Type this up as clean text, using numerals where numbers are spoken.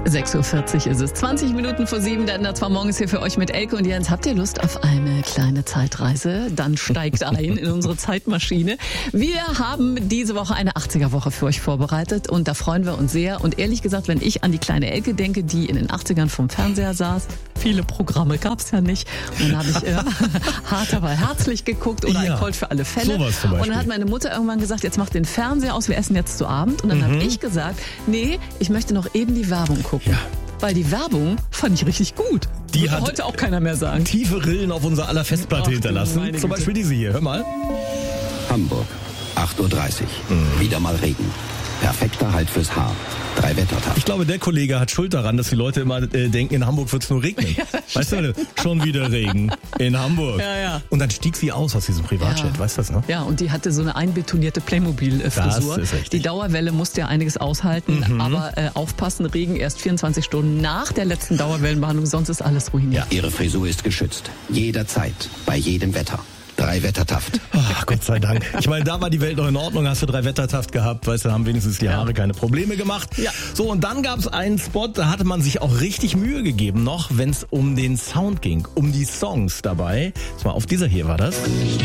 6.40 Uhr ist es. 20 Minuten vor 7, dann das war morgens hier für euch mit Elke und Jens. Habt ihr Lust auf eine kleine Zeitreise? Dann steigt ein in unsere Zeitmaschine. Wir haben diese Woche eine 80er-Woche für euch vorbereitet und da freuen wir uns sehr. Und ehrlich gesagt, wenn ich an die kleine Elke denke, die in den 80ern vom Fernseher saß, viele Programme gab's ja nicht. Und dann habe ich hart aber herzlich geguckt oder ein Colt für alle Fälle. Sowas zum Beispiel. Und dann hat meine Mutter irgendwann gesagt, jetzt mach den Fernseher aus, wir essen jetzt zu Abend. Und dann habe ich gesagt, nee, ich möchte noch eben die Werbung gucken. Ja. Weil die Werbung fand ich richtig gut. Die würde hat heute auch keiner mehr sagen. Tiefe Rillen auf unserer aller Festplatte Ach, hinterlassen. meine Zum Güte. Beispiel diese hier. Hör mal. Hamburg, 8.30 Uhr. Wieder mal Regen. Perfekter Halt fürs Haar. 3 Wettertag. Ich glaube, der Kollege hat Schuld daran, dass die Leute immer denken, in Hamburg wird's nur regnen. Weißt du, schon wieder Regen in Hamburg. Ja, ja. Und dann stieg sie aus diesem Privatjet, weißt du das, ne? Ja, und die hatte so eine einbetonierte Playmobil-Frisur. Das ist richtig. Die Dauerwelle musste ja einiges aushalten, aber aufpassen, Regen erst 24 Stunden nach der letzten Dauerwellenbehandlung, sonst ist alles ruiniert. Ihre Frisur ist geschützt. Jederzeit. Bei jedem Wetter. 3 Wettertaft. Ach, Gott sei Dank. Ich meine, da war die Welt noch in Ordnung, hast du 3 Wettertaft gehabt, weißt du, haben wenigstens die Haare keine Probleme gemacht. Ja. So, und dann gab's einen Spot, da hatte man sich auch richtig Mühe gegeben noch, wenn es um den Sound ging, um die Songs dabei. Jetzt mal auf dieser hier war das.